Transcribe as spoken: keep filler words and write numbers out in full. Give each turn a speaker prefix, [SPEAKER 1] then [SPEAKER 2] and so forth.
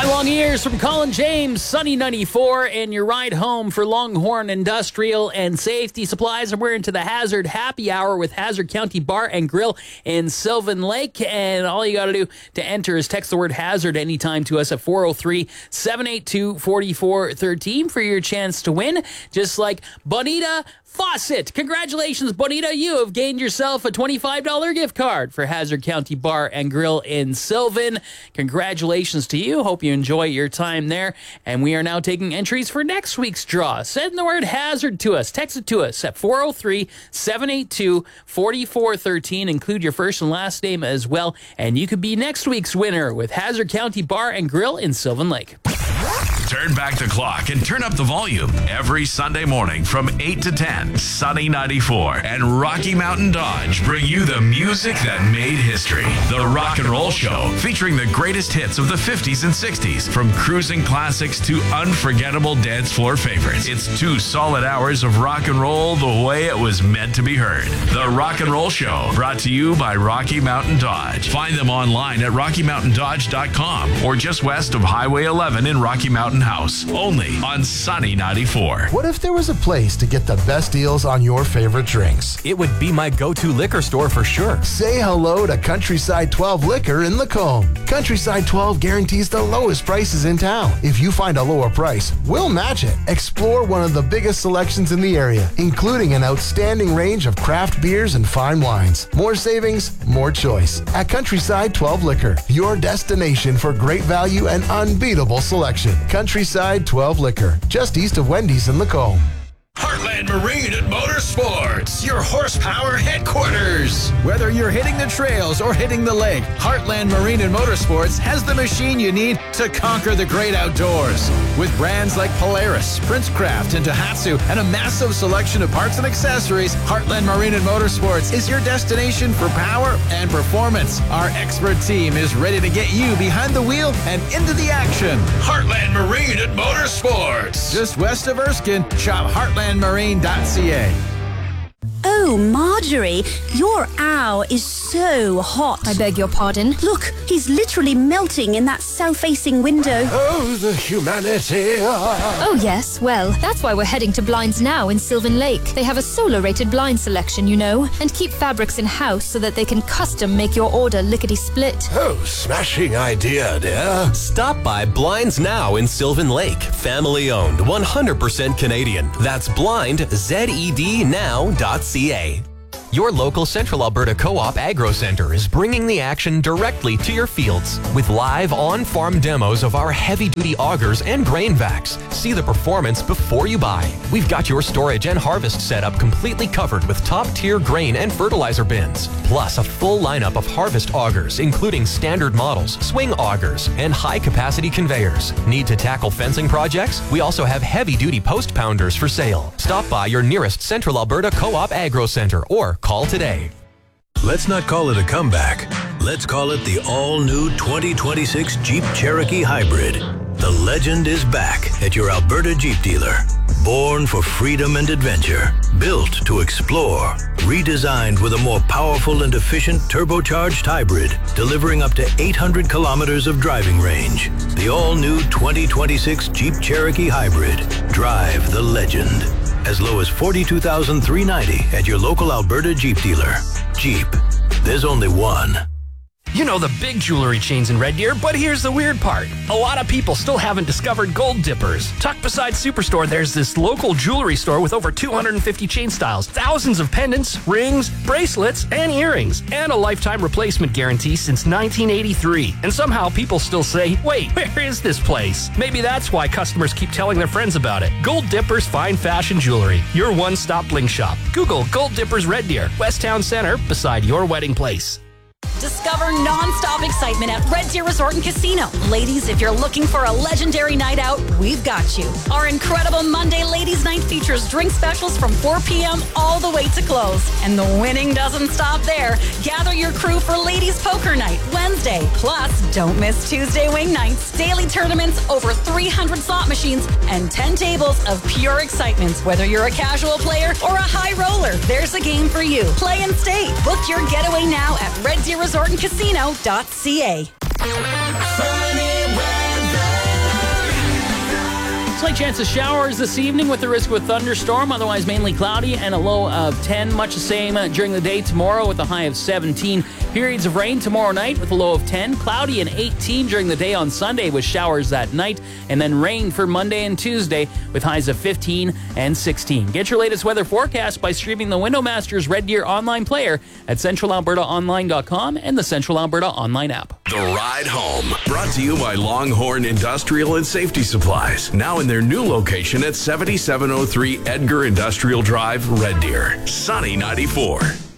[SPEAKER 1] Five long years from Colin James, Sunny ninety-four, and your ride home for Longhorn Industrial and Safety Supplies. And we're into the Hazard Happy Hour with Hazard County Bar and Grill in Sylvan Lake. And all you got to do to enter is text the word Hazard anytime to us at four oh three, seven eight two, four four one three for your chance to win. Just like Bonita Faucet. Congratulations, Bonita. You have gained yourself a twenty-five dollars gift card for Hazard County Bar and Grill in Sylvan. Congratulations to you. Hope you enjoy your time there. And we are now taking entries for next week's draw. Send the word Hazard to us. Text it to us at four oh three, seven eight two, four four one three. Include your first and last name as well. And you could be next week's winner with Hazard County Bar and Grill in Sylvan Lake.
[SPEAKER 2] Turn back the clock and turn up the volume every Sunday morning from eight to ten. Sunny ninety-four and Rocky Mountain Dodge bring you the music that made history. The Rock and Roll Show, featuring the greatest hits of the fifties and sixties, from cruising classics to unforgettable dance floor favorites. It's two solid hours of rock and roll the way it was meant to be heard. The Rock and Roll Show, brought to you by Rocky Mountain Dodge. Find them online at rocky mountain dodge dot com or just west of Highway eleven in Rocky Mountain House, only on Sunny ninety-four.
[SPEAKER 3] What if there was a place to get the best deals on your favorite drinks?
[SPEAKER 4] It would be my go-to liquor store for sure.
[SPEAKER 3] Say hello to Countryside twelve Liquor in Lacombe. Countryside twelve guarantees the lowest prices in town. If you find a lower price, we'll match it. Explore one of the biggest selections in the area, including an outstanding range of craft beers and fine wines. More savings, more choice. At Countryside twelve Liquor, your destination for great value and unbeatable selection. Countryside twelve Liquor, just east of Wendy's in Lacombe.
[SPEAKER 5] Heartland Marine and Motorsports, your horsepower headquarters. Whether you're hitting the trails or hitting the lake, Heartland Marine and Motorsports has the machine you need to conquer the great outdoors. With brands like Polaris, Princecraft, and Daihatsu, and a massive selection of parts and accessories, Heartland Marine and Motorsports is your destination for power and performance. Our expert team is ready to get you behind the wheel and into the action. Heartland Marine and Motorsports. Just west of Erskine, shop heartland marine dot c a.
[SPEAKER 6] Oh, Marjorie, your owl is so hot.
[SPEAKER 7] I beg your pardon?
[SPEAKER 6] Look, he's literally melting in that south-facing window.
[SPEAKER 8] Oh, the humanity.
[SPEAKER 7] Oh, yes. Well, that's why we're heading to Blinds Now in Sylvan Lake. They have a solar-rated blind selection, you know, and keep fabrics in-house so that they can custom make your order lickety-split.
[SPEAKER 8] Oh, smashing idea, dear.
[SPEAKER 4] Stop by Blinds Now in Sylvan Lake. Family-owned, one hundred percent Canadian. That's blind, Z E D now dot C A. Your local Central Alberta Co-op Agro Center is bringing the action directly to your fields with live on-farm demos of our heavy-duty augers and grain vacs. See the performance before you buy. We've got your storage and harvest setup completely covered with top-tier grain and fertilizer bins, plus a full lineup of harvest augers, including standard models, swing augers, and high-capacity conveyors. Need to tackle fencing projects? We also have heavy-duty post pounders for sale. Stop by your nearest Central Alberta Co-op Agro Center or call today.
[SPEAKER 9] Let's not call it a comeback. Let's call it the all-new twenty twenty-six Jeep Cherokee Hybrid. The legend is back at your Alberta Jeep dealer. Born for freedom and adventure, built to explore, redesigned with a more powerful and efficient turbocharged hybrid, delivering up to eight hundred kilometers of driving range. The all-new twenty twenty-six Jeep Cherokee Hybrid. Drive the legend. As low as forty-two thousand three hundred ninety dollars at your local Alberta Jeep dealer. Jeep. There's only one.
[SPEAKER 10] You know the big jewelry chains in Red Deer, but here's the weird part. A lot of people still haven't discovered Gold Dippers. Tucked beside Superstore, there's this local jewelry store with over two hundred fifty chain styles, thousands of pendants, rings, bracelets, and earrings, and a lifetime replacement guarantee since nineteen eighty-three. And somehow people still say, wait, where is this place? Maybe that's why customers keep telling their friends about it. Gold Dippers Fine Fashion Jewelry, your one-stop bling shop. Google Gold Dippers Red Deer, West Town Center, beside your wedding place.
[SPEAKER 11] Discover non-stop excitement at Red Deer Resort and Casino. Ladies, if you're looking for a legendary night out, we've got you. Our incredible Monday Ladies Night features drink specials from four p.m. all the way to close. And the winning doesn't stop there. Gather your crew for Ladies Poker Night Wednesday. Plus, don't miss Tuesday Wing Nights, daily tournaments, over three hundred slot machines, and ten tables of pure excitement. Whether you're a casual player or a high roller, there's a game for you. Play and stay. Book your getaway now at Red Deer Resort and Casino dot C A.
[SPEAKER 12] Sunny weather.
[SPEAKER 1] Slight chance of showers this evening with the risk of a thunderstorm. Otherwise, mainly cloudy and a low of ten. Much the same during the day tomorrow with a high of seventeen. Periods of rain tomorrow night with a low of ten. Cloudy and eighteen during the day on Sunday with showers that night. And then rain for Monday and Tuesday with highs of fifteen and sixteen. Get your latest weather forecast by streaming the Windowmasters Red Deer online player at central alberta online dot com and the Central Alberta online app.
[SPEAKER 2] The Ride Home, brought to you by Longhorn Industrial and Safety Supplies. Now in their new location at seventy-seven oh three Edgar Industrial Drive, Red Deer. Sunny ninety-four.